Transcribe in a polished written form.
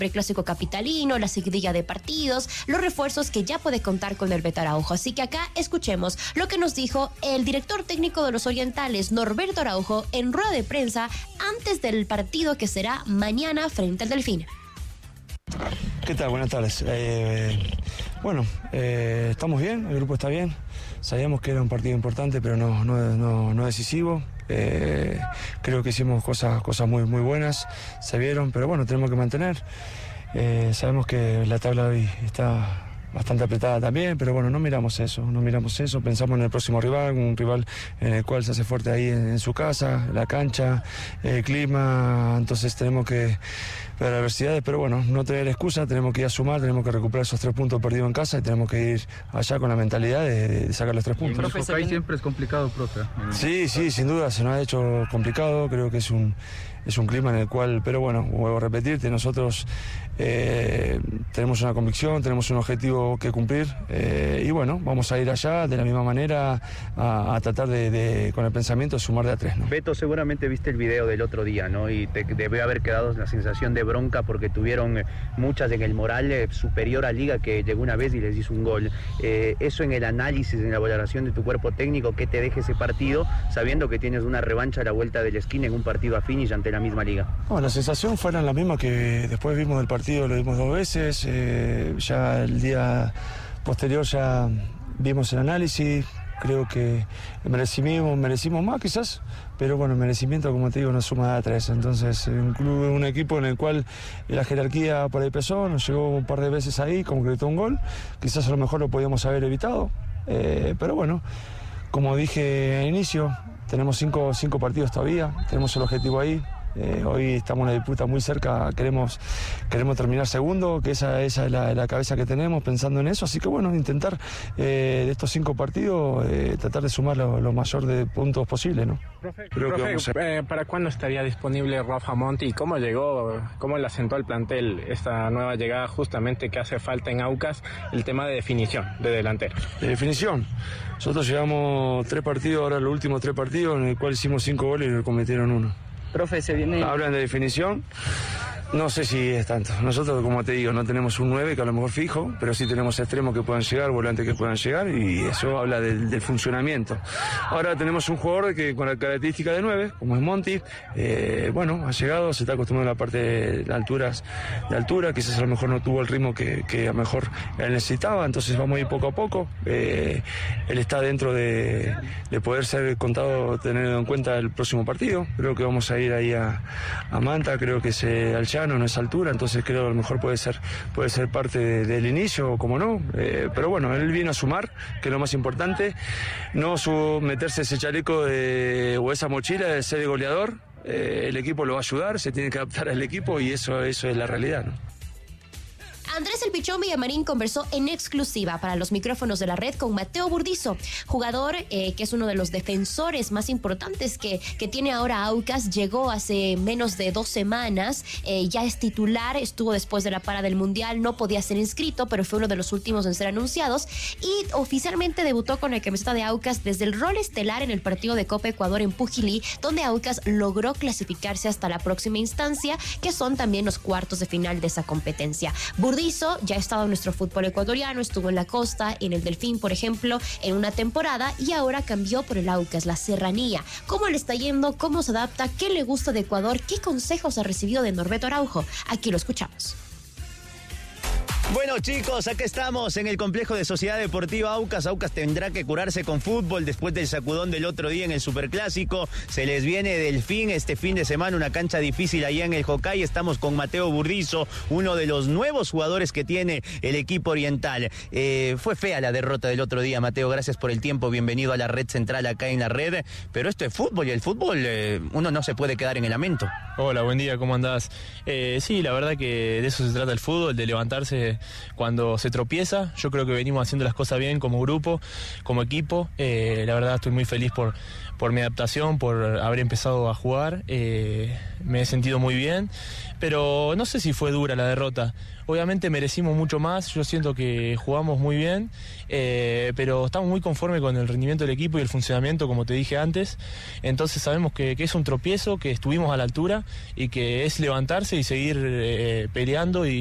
preclásico capitalino, la seguidilla de partidos, los refuerzos que ya puede contar con el Beto Araujo. Así que acá escuchemos lo que nos dijo el director técnico de los Orientales, Norberto Araujo, en rueda de prensa antes del partido que será mañana frente al Delfín. ¿Qué tal? Buenas tardes. Estamos bien, el grupo está bien. Sabíamos que era un partido importante, pero no decisivo. Creo que hicimos cosas muy buenas, se vieron, pero bueno, tenemos que mantener. Sabemos que la tabla hoy está bastante apretada también, pero bueno, no miramos eso, pensamos en el próximo rival, un rival en el cual se hace fuerte ahí en su casa, la cancha, el clima, entonces tenemos que ver adversidades, pero bueno, no tener excusa, tenemos que ir a sumar, tenemos que recuperar esos 3 puntos perdidos en casa y tenemos que ir allá con la mentalidad de sacar los 3 puntos. Y en el Hokkaido siempre es complicado, profe. Sí, sin duda, se nos ha hecho complicado, creo que es un clima en el cual, pero bueno, vuelvo a repetirte, nosotros tenemos una convicción, tenemos un objetivo que cumplir y bueno, vamos a ir allá de la misma manera a tratar de con el pensamiento de sumar de a 3, ¿no? Beto, seguramente viste el video del otro día, ¿no? Y te debe haber quedado la sensación de bronca porque tuvieron muchas en el moral superior a Liga, que llegó una vez y les hizo un gol. Eso en el análisis, en la valoración de tu cuerpo técnico, ¿qué te deja ese partido sabiendo que tienes una revancha a la vuelta de la esquina en un partido a finish ante la misma Liga? Bueno, la sensación fueron la misma que después vimos del partido, lo vimos 2 veces, ya el día posterior ya vimos el análisis, creo que merecimos más quizás, pero bueno, el merecimiento, como te digo, nos suma a 3, entonces un equipo en el cual la jerarquía por ahí pesó, nos llegó un par de veces ahí, concretó un gol, quizás a lo mejor lo podíamos haber evitado, pero bueno, como dije al inicio, tenemos 5 partidos todavía, tenemos el objetivo ahí. Hoy estamos en una disputa muy cerca, queremos terminar segundo, que esa es la cabeza que tenemos pensando en eso, así que bueno, intentar de estos 5 partidos tratar de sumar lo mayor de puntos posible, ¿no? Profe, ¿para cuándo estaría disponible Rafa Monti y cómo le asentó al plantel esta nueva llegada justamente que hace falta en Aucas, el tema de definición de delantero? De definición, nosotros llevamos 3 partidos, ahora los últimos 3 partidos en el cual hicimos 5 goles y cometieron 1. Profe, se viene... Hablan de definición, no sé si es tanto. Nosotros, como te digo, no tenemos un 9 que a lo mejor fijo, pero sí tenemos extremos que puedan llegar, volantes que puedan llegar, y eso habla del funcionamiento. Ahora tenemos un jugador que con la característica de 9, como es Monti, ha llegado, se está acostumbrando a la parte de altura, quizás a lo mejor no tuvo el ritmo que a lo mejor él necesitaba, entonces vamos a ir poco a poco. Él está dentro de poder ser contado, teniendo en cuenta el próximo partido. Creo que vamos a ir ahí a Manta, creo que es al llano, no es altura, entonces creo que a lo mejor puede ser parte del inicio, o como no, pero bueno, él viene a sumar, que es lo más importante, no meterse ese chaleco o esa mochila de ser goleador. El equipo lo va a ayudar, se tiene que adaptar al equipo y eso es la realidad, ¿no? Andrés El Pichón Villamarín conversó en exclusiva para los micrófonos de la red con Mateo Burdizo, jugador que es uno de los defensores más importantes que tiene ahora Aucas. Llegó hace menos de 2 semanas, ya es titular, estuvo después de la para del Mundial, no podía ser inscrito, pero fue uno de los últimos en ser anunciados y oficialmente debutó con la camiseta de Aucas desde el rol estelar en el partido de Copa Ecuador en Pujilí, donde Aucas logró clasificarse hasta la próxima instancia, que son también los cuartos de final de esa competencia. Burdizo ya ha estado en nuestro fútbol ecuatoriano, estuvo en la costa, en el Delfín, por ejemplo, en una temporada y ahora cambió por el Aucas, la Serranía. ¿Cómo le está yendo? ¿Cómo se adapta? ¿Qué le gusta de Ecuador? ¿Qué consejos ha recibido de Norberto Araujo? Aquí lo escuchamos. Bueno, chicos, acá estamos en el complejo de Sociedad Deportiva Aucas. Aucas tendrá que curarse con fútbol después del sacudón del otro día en el Superclásico. Se les viene Delfín este fin de semana, una cancha difícil allá en el Hokkaido. Estamos con Mateo Burdizo, uno de los nuevos jugadores que tiene el equipo oriental. Fue fea la derrota del otro día, Mateo. Gracias por el tiempo. Bienvenido a la red central acá en la red. Pero esto es fútbol y el fútbol uno no se puede quedar en el lamento. Hola, buen día, ¿cómo andás? Sí, la verdad que de eso se trata el fútbol, de levantarse cuando se tropieza. Yo creo que venimos haciendo las cosas bien como grupo, como equipo. La verdad estoy muy feliz por mi adaptación, por haber empezado a jugar. Me he sentido muy bien, pero no sé si fue dura la derrota. Obviamente merecimos mucho más, yo siento que jugamos muy bien, pero estamos muy conformes con el rendimiento del equipo y el funcionamiento, como te dije antes. Entonces sabemos que es un tropiezo, que estuvimos a la altura y que es levantarse y seguir peleando y